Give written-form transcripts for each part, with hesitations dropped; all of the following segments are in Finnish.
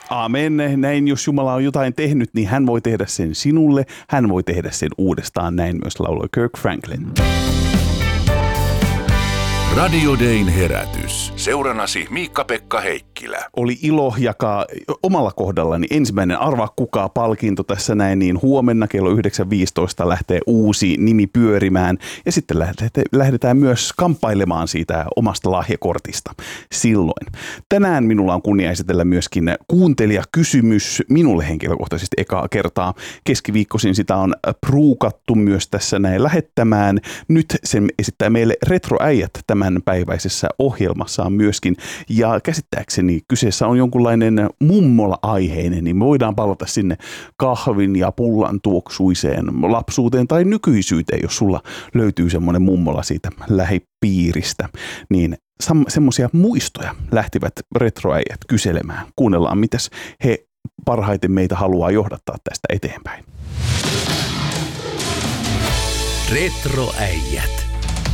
Aamen. Näin, jos Jumala on jotain tehnyt, niin hän voi tehdä sen sinulle. Hän voi tehdä sen uudestaan. Näin myös lauloi Kirk Franklin. Radio Dayn herätys. Seuranasi Miikka-Pekka Heikkilä. Oli ilo jakaa omalla kohdallani ensimmäinen Arvaa kukaa -palkinto tässä näin, niin huomenna kello 9.15 lähtee uusi nimi pyörimään ja sitten lähdetään myös kamppailemaan siitä omasta lahjakortista silloin. Tänään minulla on kunnia esitellä myöskin kuuntelijakysymys minulle henkilökohtaisesti ekaa kertaa. Keskiviikkoisin sitä on pruukattu myös tässä näin lähettämään. Nyt sen esittää meille Retroäijät tämän päiväisessä ohjelmassaan myöskin. Ja käsittääkseni kyseessä on jonkunlainen mummola-aiheinen, niin me voidaan palata sinne kahvin ja pullan tuoksuiseen lapsuuteen tai nykyisyyteen, jos sulla löytyy semmoinen mummola siitä lähipiiristä. Niin semmoisia muistoja lähtivät retroäijät kyselemään. Kuunnellaan, mitäs he parhaiten meitä haluaa johdattaa tästä eteenpäin. Retroäijät.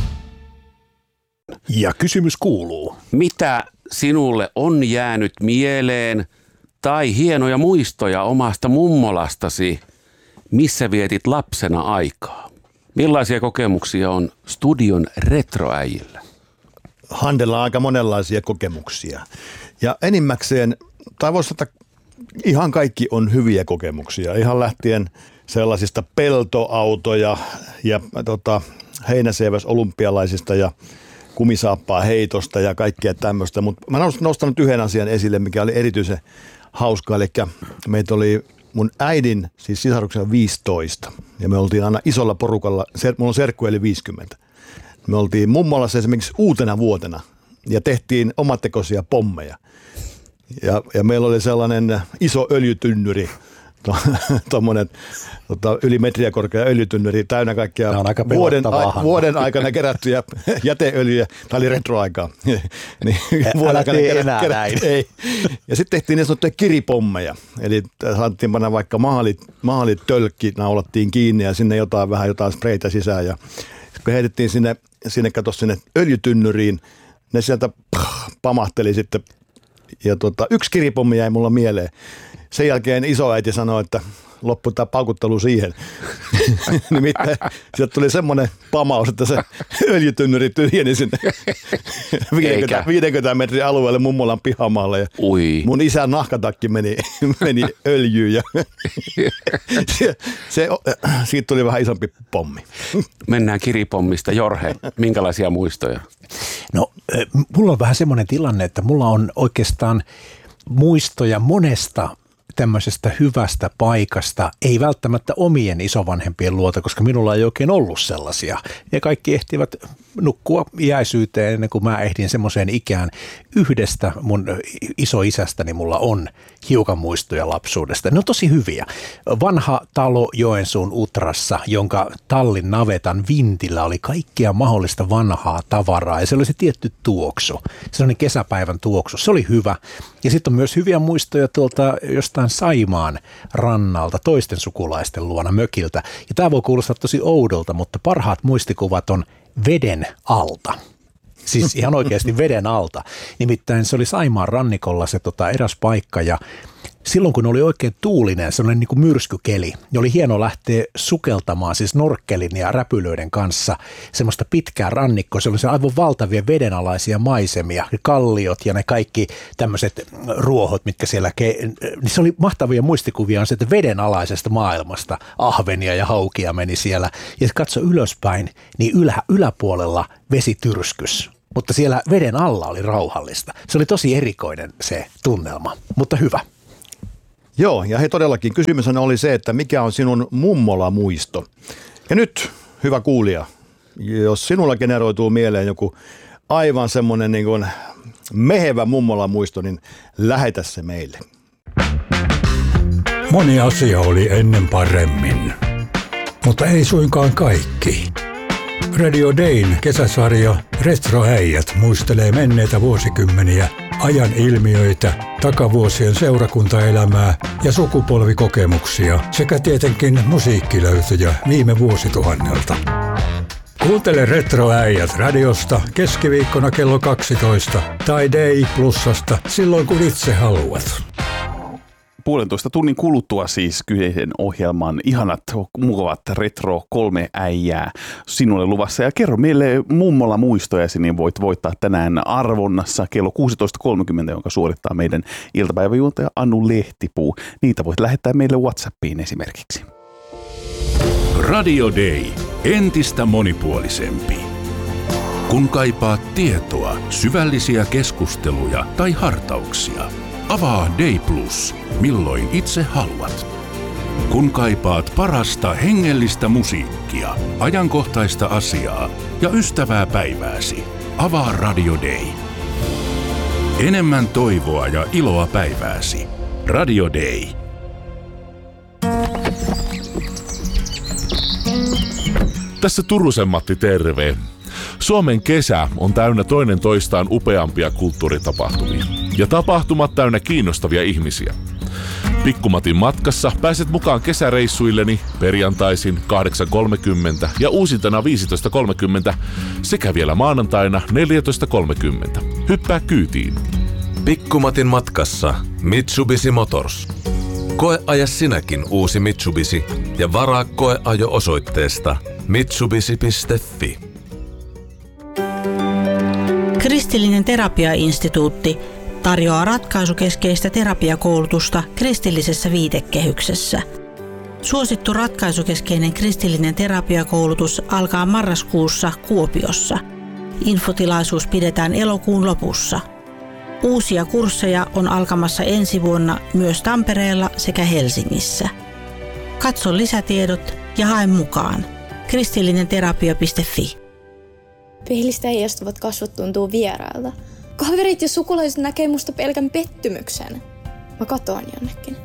Ja kysymys kuuluu. Mitä sinulle on jäänyt mieleen tai hienoja muistoja omasta mummolastasi, missä vietit lapsena aikaa? Millaisia kokemuksia on studion retroäijillä? Handella on aika monenlaisia kokemuksia. Ja enimmäkseen, tai voisi sanoa, ihan kaikki on hyviä kokemuksia. Ihan lähtien sellaisista peltoautoja ja heinäseiväs olympialaisista ja kumisaappaa heitosta ja kaikkea tämmöistä. Mutta mä nostan nyt yhden asian esille, mikä oli erityisen hauskaa. Eli meitä oli mun äidin, siis sisaruksena 15. Ja me oltiin aina isolla porukalla, mulla on serkku eli 50. Me oltiin mummolassa esimerkiksi uutena vuotena ja tehtiin omatekoisia pommeja. Ja meillä oli sellainen iso öljytynnyri, tuommoinen yli metriä korkea öljytynnyri täynnä kaikkia vuoden aikana kerättyjä jäteöljyjä. Tämä oli retroaikaa. Niin, älä tee enää näin. Ei. Ja sitten tehtiin niin sanottuja kiripommeja. Eli saatiin panna vaikka maalitölkki, naulattiin kiinni ja sinne jotain spreitä sisään. Ja kun heitettiin sinne öljytynnyriin, ne sieltä pamahteli sitten. Ja yksi kiripommi jäi mulla mieleen. Sen jälkeen isoäiti sanoi, että loppui tämä paukuttelu siihen. Nimittäin sieltä tuli semmoinen pamaus, että se öljytynnyri tyhjeni sinne 50 metrin alueelle mummolan pihamaalle. Ja mun isän nahkatakki meni öljyyn ja siitä tuli vähän isompi pommi. Mennään kiripommista. Jorhe, minkälaisia muistoja? No, mulla on vähän semmoinen tilanne, että mulla on oikeastaan muistoja monesta tämmöisestä hyvästä paikasta, ei välttämättä omien isovanhempien luota, koska minulla ei oikein ollut sellaisia. Ja kaikki ehtivät nukkua iäisyyteen ennen kuin mä ehdin semmoiseen ikään. Yhdestä mun isoisästäni mulla on hiukan muistoja lapsuudesta. Ne on tosi hyviä. Vanha talo Joensuun Utrassa, jonka tallin navetan vintillä oli kaikkea mahdollista vanhaa tavaraa ja se oli se tietty tuoksu. Se oli kesäpäivän tuoksu. Se oli hyvä. Ja sitten on myös hyviä muistoja tuolta jostain Saimaan rannalta toisten sukulaisten luona mökiltä. Ja tämä voi kuulostaa tosi oudolta, mutta parhaat muistikuvat on veden alta. Siis ihan oikeasti veden alta. Nimittäin se oli Saimaan rannikolla se eräs paikka ja silloin kun oli oikein tuulinen, sellainen niin kuin myrskykeli, niin oli hieno lähteä sukeltamaan siis norkkelin ja räpylöiden kanssa semmoista pitkää rannikkoa. Se oli se aivan valtavia vedenalaisia maisemia, kalliot ja ne kaikki tämmöiset ruohot, mitkä siellä, niin se oli mahtavia muistikuvia on se, että vedenalaisesta maailmasta ahvenia ja haukia meni siellä. Ja katso ylöspäin, niin yläpuolella vesityrskys. Mutta siellä veden alla oli rauhallista. Se oli tosi erikoinen se tunnelma, mutta hyvä. Joo, ja todellakin kysymys oli se, että mikä on sinun mummola-muisto. Ja nyt, hyvä kuulija, jos sinulla generoituu mieleen joku aivan semmoinen niin kuin mehevä mummola-muisto, niin lähetä se meille. Moni asia oli ennen paremmin, mutta ei suinkaan kaikki. Radio Dayn kesäsarja Retroäijät muistelee menneitä vuosikymmeniä, ajan ilmiöitä, takavuosien seurakuntaelämää ja sukupolvikokemuksia sekä tietenkin musiikkilöytöjä viime vuosituhannelta. Kuuntele Retroäijät radiosta keskiviikkona kello 12 tai Day Plusasta silloin kun itse haluat. 1,5 tunnin kuluttua siis kyseisen ohjelman ihanat, mukavat retro 3 äijää sinulle luvassa. Ja kerro meille mummola muistojasi, niin voit voittaa tänään arvonnassa kello 16.30, jonka suorittaa meidän iltapäiväjuontaja Anu Lehtipuu. Niitä voit lähettää meille WhatsAppiin esimerkiksi. Radio Day. Entistä monipuolisempi. Kun kaipaat tietoa, syvällisiä keskusteluja tai hartauksia, avaa Day Plus, milloin itse haluat. Kun kaipaat parasta hengellistä musiikkia, ajankohtaista asiaa ja ystävää päivääsi, avaa Radio Day. Enemmän toivoa ja iloa päivääsi. Radio Day. Tässä Turusen Matti, terve. Suomen kesä on täynnä toinen toistaan upeampia kulttuuritapahtumia. Ja tapahtumat täynnä kiinnostavia ihmisiä. Pikkumatin matkassa pääset mukaan kesäreissuilleni perjantaisin 8.30 ja uusintana 15.30 sekä vielä maanantaina 14.30. Hyppää kyytiin. Pikkumatin matkassa Mitsubishi Motors. Koeaja sinäkin uusi Mitsubishi ja varaa koeajo osoitteesta mitsubishi.fi. Kristillinen terapiainstituutti tarjoaa ratkaisukeskeistä terapiakoulutusta kristillisessä viitekehyksessä. Suosittu ratkaisukeskeinen kristillinen terapiakoulutus alkaa marraskuussa Kuopiossa. Infotilaisuus pidetään elokuun lopussa. Uusia kursseja on alkamassa ensi vuonna myös Tampereella sekä Helsingissä. Katso lisätiedot ja hae mukaan. kristillinenterapia.fi. Peilistä heijastuvat kasvot tuntuu vierailta. Kaverit ja sukulaiset näkee musta pelkän pettymyksen. Mä katoan jonnekin.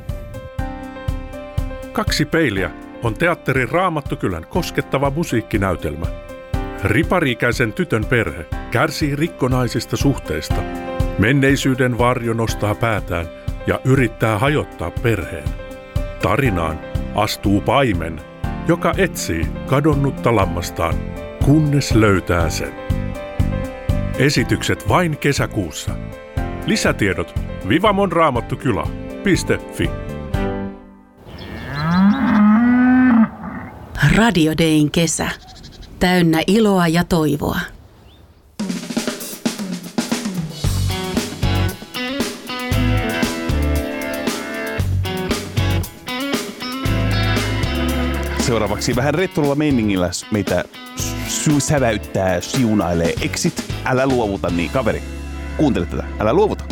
2 peiliä on teatterin Raamattukylän koskettava musiikkinäytelmä. Ripari-ikäisen tytön perhe kärsii rikkonaisista suhteista. Menneisyyden varjo nostaa päätään ja yrittää hajottaa perheen. Tarinaan astuu paimen, joka etsii kadonnutta lammastaan, kunnes löytää sen. Esitykset vain kesäkuussa. Lisätiedot vivamonraamattukylä.fi. Radio Dayn kesä. Täynnä iloa ja toivoa. Seuraavaksi vähän retrolla meiningillä meitä säväyttää, siunailee Exit. Älä luovuta, niin kaveri. Kuuntele tätä. Älä luovuta.